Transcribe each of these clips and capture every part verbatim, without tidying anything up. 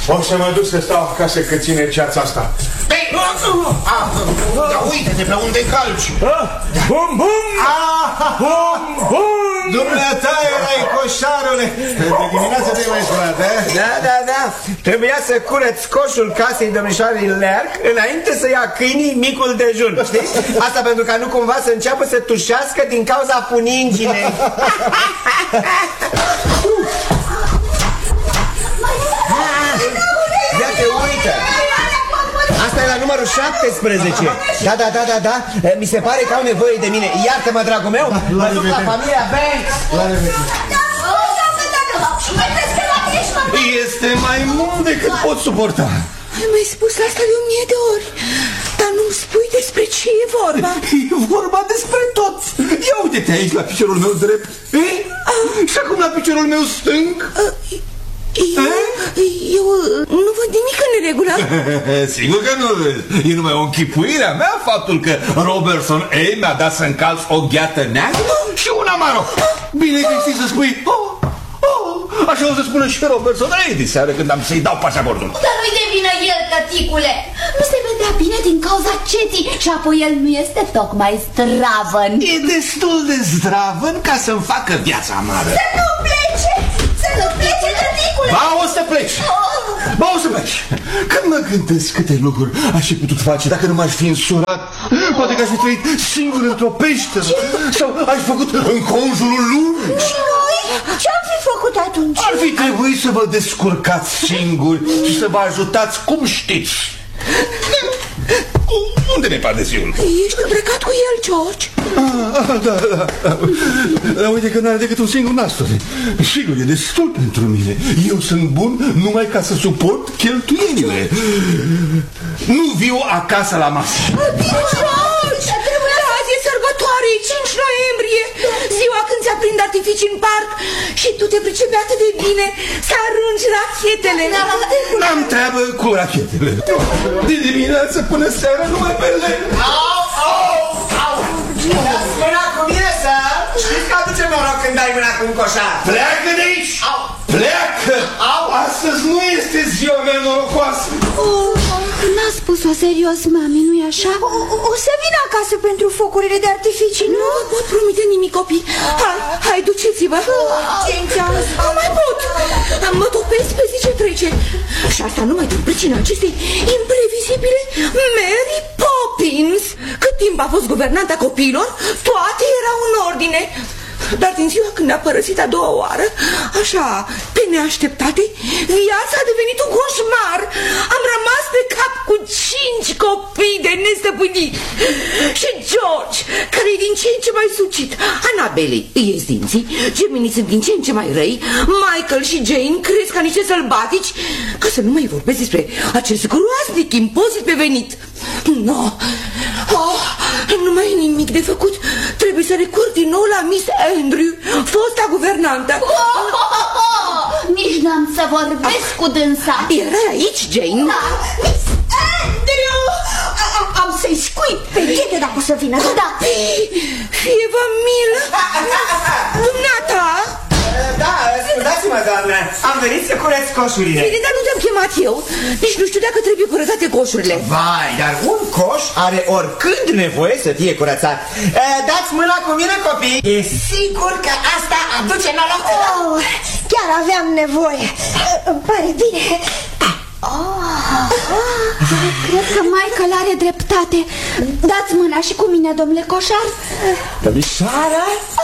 O să mă duc să stau acasă că ține ceața asta. Dar uite-te pe unde calci. Bum, bum! Bum, bum! Dumneata erai coșarule. De dimineață te-ai mai sculat, eh? Da, da, da. Trebuia să curăț coșul casei domnișoarei Lerc înainte să ia câinii micul dejun, știi? Asta pentru ca nu cumva să înceapă să tușească din cauza funinginei. Ia-te, uite! Asta e la numărul șaptesprezece. Da, da, da, da, da. Mi se pare că au nevoie de mine. Iartă-mă, dragul meu. Mă duc la familia Banks. La revedere. Este mai mult decât pot suporta. Mi-ai spus asta de o mie de ori, dar nu-mi spui despre ce e vorba. E vorba despre tot. Ia uite-te aici la piciorul meu drept, eh? Și acum la piciorul meu stâng. Eu, eu nu văd nimic în neregulă. Sigur că nu vezi. E numai o închipuire a mea faptul că Robertson A mi-a dat să încalț o gheată neagră și una maro. Bine că știi să spui oh, oh. Așa o să spună și Robertson A de seară când am să-i dau pașaportul. Dar nu-i de vină el, tăticule. Nu se vedea bine din cauza ceții. Și apoi el nu este tocmai zdravăn. E destul de zdravăn ca să-mi facă viața amară. Să nu plece! Să nu plece, tăticule! Ba, o să pleci! Ba, o să pleci! Când mă gândesc câte lucruri aș fi putut face dacă nu m-aș fi însurat, poate că aș fi trăit singur într-o peșteră sau aș fi făcut în conjurul lungi. Și noi? Ce-am fi făcut atunci? Ar fi trebuit să vă descurcați singuri și să vă ajutați cum știți. Unde mi-e pardesiul? Ești îmbrăcat cu el, George. Ah, da, da, da. Dar uite că n-are decât un singur nasturi. Sigur, e destul pentru mine. Eu sunt bun numai ca să suport cheltuielile. Nu viu acasă la masă. Bine, George! Azi e sărbătoare, cinci noiembrie, ziua când se aprind artificii în parc și tu te pricepi atât de bine să arunci rachetele. N-am treabă cu rachetele. De dimineață până seara numai pe lemn. Au, au, au! Dați mâna cu mine să știți că aduce noroc când dai mâna cu un coșar. Pleacă de aici! Au! Pleacă! Au! Astăzi nu este ziua mea norocoasă. Oh, n-a spus-o serios, mami, nu-i așa? O, o să vin acasă pentru focurile de artificii, nu? Nu vă pot promite nimic, copii. Hai, hai, duceți-vă. Nu mai pot. Mă topesc pe zi ce trece. Și asta numai din pricina acestei imprevizibile Mary Poppins. Cât timp a fost guvernanta copiilor, toate erau în ordine. Dar din ziua când a părăsit a doua oară, așa, pe neașteptate, viața a devenit un coșmar. Am rămas pe cap cu cinci copii de nestăpânit. Și George, care e din ce în ce mai sucit, Annabelle îi ies dinții, gemenii sunt din ce în ce mai răi, Michael și Jane cresc ca niște sălbatici, ca să nu mai vorbesc despre acest groaznic impozit pe venit. No. Oh, nu mai e nimic de făcut. Trebuie să recur din nou la Miss Andrew, fosta guvernantă. Oh, oh, oh, oh. Nici n-am să vorbesc ah. cu dânsa. Erai aici, Jane? Da. Miss Andrew! Am să-i scuip pe ghete dacă o să vină. Da. Fie-vă milă. Dumneata? Da, scuzați-mă, doamnă, am venit să curăț coșurile. Bine, dar nu te-am chemat eu. Nici nu știu dacă trebuie curățate coșurile. Vai, dar un coș are oricând nevoie să fie curățat. e, Dați mâna cu mine, copii. E sigur că asta aduce noroc. Oh, chiar aveam nevoie. Îmi pare bine. Oh, cred că Michael are dreptate. Dați mâna și cu mine, domnule coșar. Domnișoara?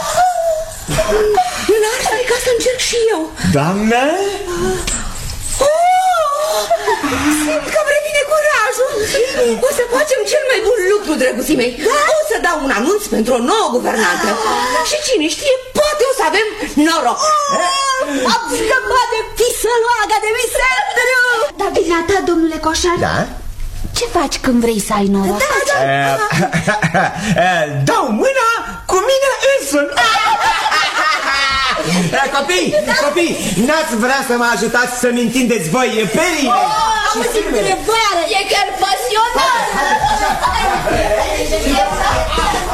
N-ar fi ca să încerc și eu. Doamnă? Oh, simt că îmi revine curajul. O să facem cel mai bun lucru, drăguții mei. O să dau un anunț pentru o nouă guvernantă. Și cine știe, poate o să avem noroc. Am scăpat de pisăloaga de Miss Andrew. Dar bine, ta, domnule coșar. Da? Ce faci când vrei să ai noroc? Da, da. Dau mâna cu mine însumi. Copii, copii, n-ați vrea să mă ajutați să-mi întindeți voi perile? Oh, am întâlnire, e chiar pasionat.